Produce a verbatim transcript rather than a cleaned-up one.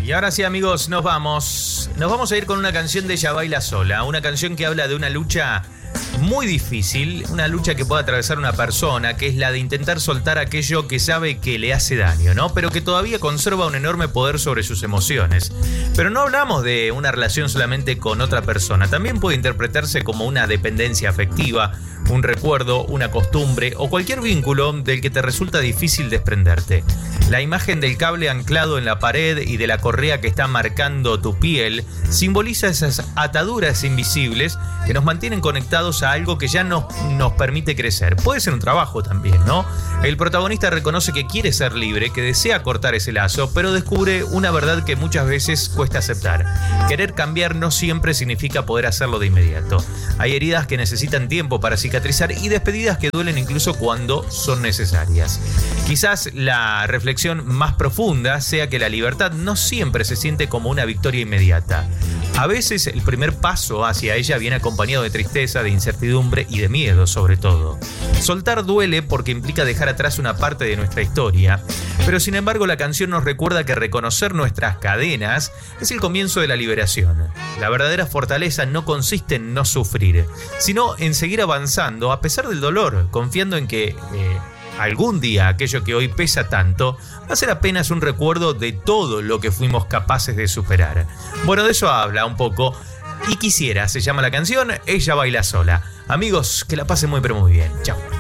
Y ahora sí, amigos, nos vamos. Nos vamos a ir con una canción de Ella Baila Sola. Una canción que habla de una lucha muy difícil, una lucha que puede atravesar una persona, que es la de intentar soltar aquello que sabe que le hace daño, ¿no? Pero que todavía conserva un enorme poder sobre sus emociones. Pero no hablamos de una relación solamente con otra persona. También puede interpretarse como una dependencia afectiva, un recuerdo, una costumbre o cualquier vínculo del que te resulta difícil desprenderte. La imagen del cable anclado en la pared y de la correa que está marcando tu piel simboliza esas ataduras invisibles que nos mantienen conectados a algo que ya no nos permite crecer. Puede ser un trabajo también, ¿no? El protagonista reconoce que quiere ser libre, que desea cortar ese lazo, pero descubre una verdad que muchas veces cuesta aceptar. Querer cambiar no siempre significa poder hacerlo de inmediato. Hay heridas que necesitan tiempo para cicatrizar y despedidas que duelen incluso cuando son necesarias. Quizás la reflexión más profunda sea que la libertad no siempre se siente como una victoria inmediata. A veces el primer paso hacia ella viene acompañado de tristeza, de incertidumbre y de miedo, sobre todo. Soltar duele porque implica dejar atrás una parte de nuestra historia, pero sin embargo la canción nos recuerda que reconocer nuestras cadenas es el comienzo de la liberación. La verdadera fortaleza no consiste en no sufrir, sino en seguir avanzando a pesar del dolor, confiando en que eh, algún día aquello que hoy pesa tanto va a ser apenas un recuerdo de todo lo que fuimos capaces de superar. Bueno, de eso habla un poco Y Quisiera, se llama la canción, Ella Baila Sola. Amigos, que la pasen muy pero muy bien. Chao.